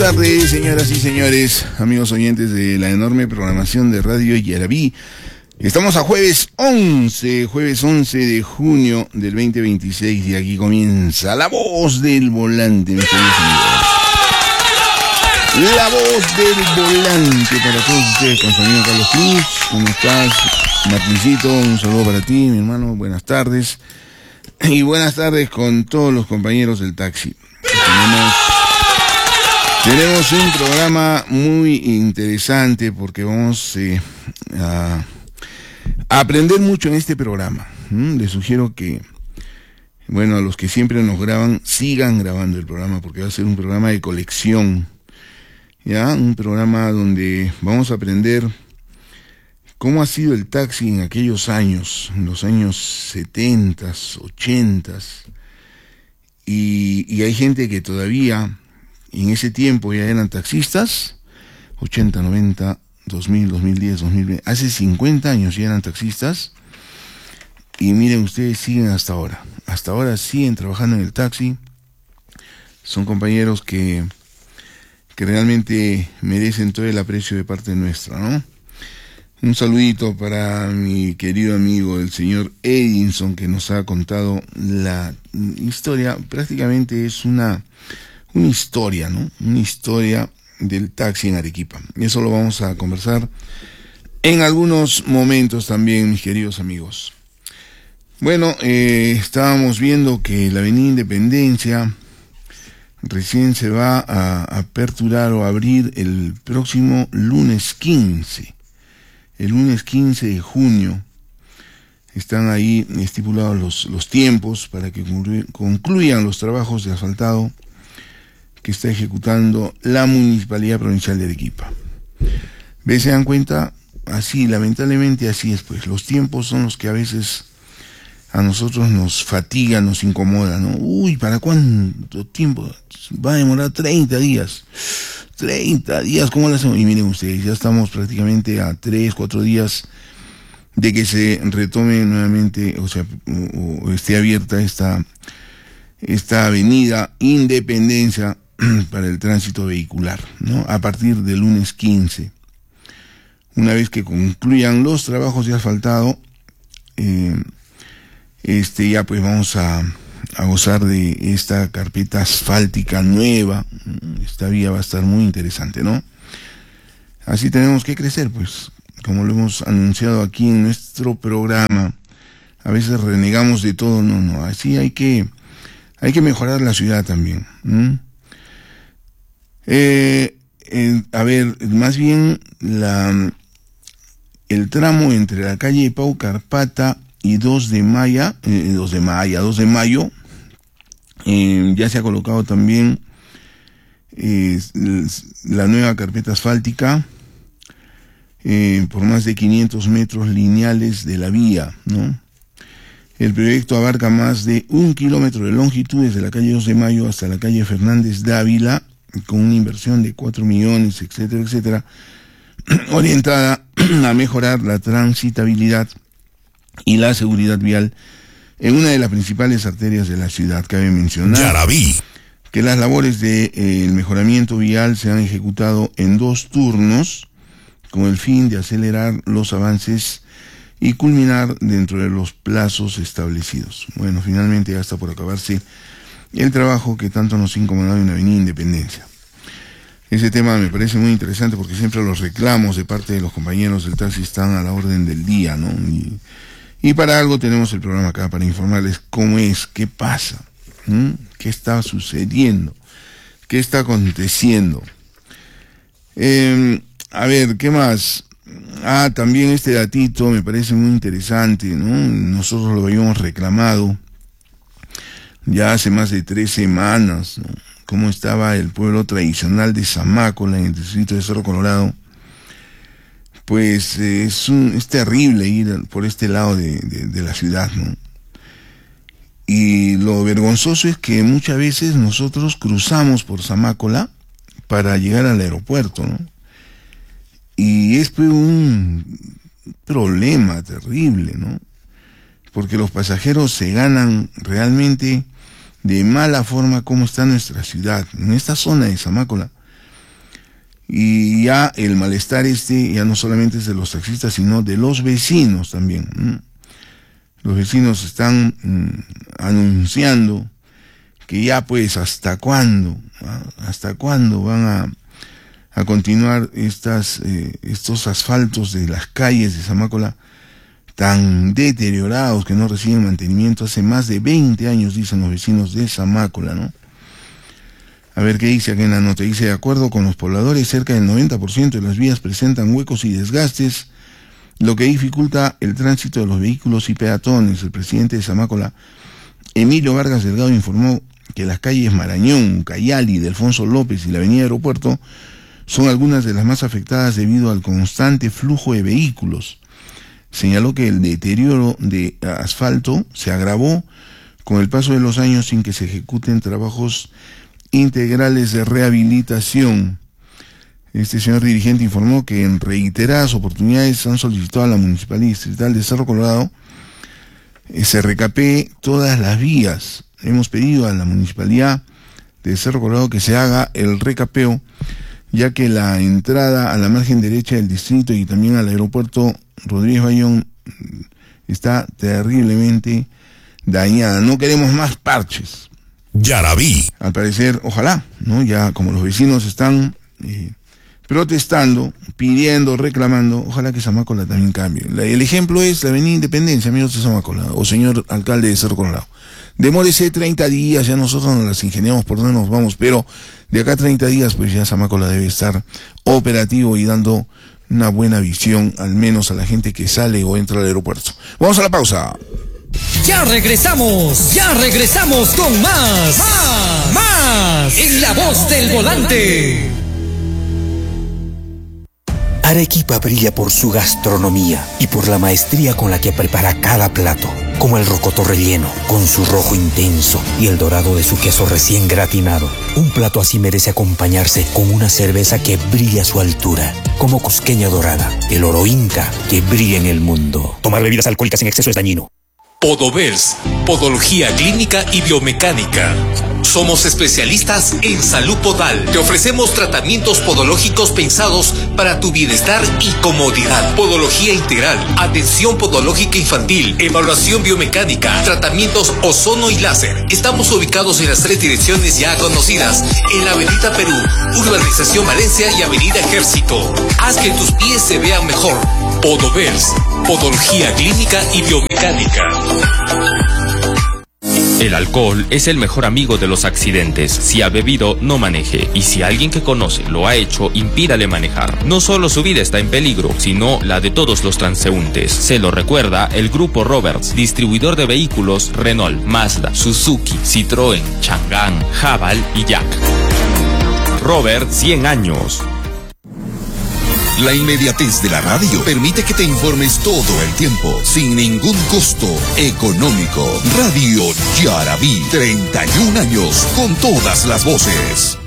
tardes, señoras y señores, amigos oyentes de la enorme programación de Radio Yarabí. Estamos a jueves 11 de junio del 2026 y aquí comienza La Voz del Volante, mis queridos amigos. La Voz del Volante para todos ustedes con su amigo Carlos Cruz. ¿Cómo estás, Martincito? Un saludo para ti, mi hermano. Buenas tardes. Y buenas tardes con todos los compañeros del taxi. Tenemos un programa muy interesante porque vamos a aprender mucho en este programa. Les sugiero que, bueno, a los que siempre nos graban, sigan grabando el programa porque va a ser un programa de colección. ¿Ya? Un programa donde vamos a aprender cómo ha sido el taxi en aquellos años, en los años 70, 80. Y hay gente que todavía en ese tiempo ya eran taxistas, 80, 90, 2000, 2010, 2020, hace 50 años ya eran taxistas, y miren, ustedes siguen hasta ahora siguen trabajando en el taxi. Son compañeros que realmente merecen todo el aprecio de parte nuestra, ¿no? Un saludito para mi querido amigo, el señor Edinson, que nos ha contado la historia. Prácticamente es una historia, ¿no? Una historia del taxi en Arequipa. Y eso lo vamos a conversar en algunos momentos también, mis queridos amigos. Bueno, estábamos viendo que la Avenida Independencia recién se va a aperturar o abrir el próximo lunes 15. El lunes 15 de junio. Están ahí estipulados los tiempos para que concluyan los trabajos de asfaltado que está ejecutando la Municipalidad Provincial de Arequipa. ¿Ves? ¿Se dan cuenta? Así, lamentablemente así es, pues. Los tiempos son los que a veces a nosotros nos fatigan, nos incomodan, ¿no? Uy, ¿para cuánto tiempo? Va a demorar 30 días. 30 días, ¿cómo lo hacemos? Y miren ustedes, ya estamos prácticamente a 3, 4 días de que se retome nuevamente, o sea, o esté abierta esta avenida Independencia para el tránsito vehicular, ¿no? A partir del lunes 15. Una vez que concluyan los trabajos de asfaltado, ya pues vamos a gozar de esta carpeta asfáltica nueva. Esta vía va a estar muy interesante, ¿no? Así tenemos que crecer, pues, como lo hemos anunciado aquí en nuestro programa. A veces renegamos de todo, no, así hay que mejorar la ciudad también. A ver, más bien el tramo entre la calle Pau Carpata y 2 de mayo, ya se ha colocado también la nueva carpeta asfáltica por más de 500 metros lineales de la vía, ¿no? El proyecto abarca más de 1 kilómetro de longitud desde la calle 2 de Mayo hasta la calle Fernández Dávila, con una inversión de 4 millones, etcétera, etcétera, orientada a mejorar la transitabilidad y la seguridad vial en una de las principales arterias de la ciudad. Cabe mencionar Yarabí que las labores de mejoramiento vial se han ejecutado en 2 turnos con el fin de acelerar los avances y culminar dentro de los plazos establecidos. Bueno, finalmente ya está por acabarse el trabajo que tanto nos ha incomodado en la Avenida Independencia. Ese tema me parece muy interesante porque siempre los reclamos de parte de los compañeros del taxi están a la orden del día, ¿no? Y para algo tenemos el programa acá, para informarles cómo es, qué pasa, qué está sucediendo, qué está aconteciendo. A ver, ¿qué más? También este datito me parece muy interesante, ¿no? Nosotros lo habíamos reclamado ya hace más de 3 semanas, ¿no? Cómo estaba el pueblo tradicional de Zamácola en el distrito de Cerro Colorado. Pues es terrible ir por este lado de la ciudad, ¿no? Y lo vergonzoso es que muchas veces nosotros cruzamos por Zamácola para llegar al aeropuerto, ¿no? Y es pues un problema terrible, ¿no? Porque los pasajeros se ganan realmente de mala forma cómo está nuestra ciudad. En esta zona de Zamácola Y ya el malestar ya no solamente es de los taxistas, sino de los vecinos también. Los vecinos están anunciando que ya pues hasta cuándo van a continuar estos asfaltos de las calles de Zamácola tan deteriorados que no reciben mantenimiento hace más de 20 años, dicen los vecinos de Zamácola, ¿no? A ver qué dice aquí en la nota. Dice: de acuerdo con los pobladores, cerca del 90% de las vías presentan huecos y desgastes, lo que dificulta el tránsito de los vehículos y peatones. El presidente de Zamácola, Emilio Vargas Delgado, informó que las calles Marañón, Cayali, de Alfonso López y la avenida Aeropuerto son algunas de las más afectadas debido al constante flujo de vehículos. Señaló que el deterioro de asfalto se agravó con el paso de los años sin que se ejecuten trabajos integrales de rehabilitación. Este señor dirigente informó que en reiteradas oportunidades han solicitado a la Municipalidad Distrital de Cerro Colorado se recapee todas las vías. Hemos pedido a la Municipalidad de Cerro Colorado que se haga el recapeo, ya que la entrada a la margen derecha del distrito y también al aeropuerto Rodríguez Bayón está terriblemente dañada. No queremos más parches. Yarabí. Al parecer, ojalá, ¿no? Ya como los vecinos están protestando, pidiendo, reclamando, ojalá que Zamácola también cambie. El ejemplo es la avenida Independencia, amigos de Zamácola, o señor alcalde de Cerro Colorado. Demórese 30 días, ya nosotros nos las ingeniamos por donde nos vamos, pero de acá a 30 días, pues ya Zamácola debe estar operativo y dando una buena visión, al menos a la gente que sale o entra al aeropuerto. Vamos a la pausa. Ya regresamos con más en La Voz del Volante. Arequipa brilla por su gastronomía y por la maestría con la que prepara cada plato, como el rocoto relleno, con su rojo intenso y el dorado de su queso recién gratinado. Un plato así merece acompañarse con una cerveza que brille a su altura, como Cusqueña Dorada, el oro inca que brilla en el mundo. Tomar bebidas alcohólicas en exceso es dañino. Podovers, Podología Clínica y Biomecánica. Somos especialistas en salud podal. Te ofrecemos tratamientos podológicos pensados para tu bienestar y comodidad. Podología integral, atención podológica infantil, evaluación biomecánica, tratamientos ozono y láser. Estamos ubicados en las 3 direcciones ya conocidas, en la Avenida Perú, Urbanización Valencia y Avenida Ejército. Haz que tus pies se vean mejor. Podovers, Podología Clínica y Biomecánica. El alcohol es el mejor amigo de los accidentes. Si ha bebido, no maneje. Y si alguien que conoce lo ha hecho, impídale manejar. No solo su vida está en peligro, sino la de todos los transeúntes. Se lo recuerda el Grupo Roberts, distribuidor de vehículos Renault, Mazda, Suzuki, Citroën, Chang'an, Haval y Jack. Robert, 100 años. La inmediatez de la radio permite que te informes todo el tiempo, sin ningún costo, económico. Radio Yarabí, 31 años, con todas las voces.